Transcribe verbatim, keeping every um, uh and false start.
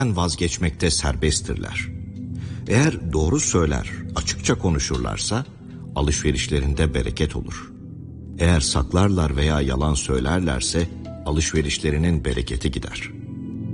vazgeçmekte serbesttirler. Eğer doğru söyler, açıkça konuşurlarsa alışverişlerinde bereket olur. Eğer saklarlar veya yalan söylerlerse alışverişlerinin bereketi gider.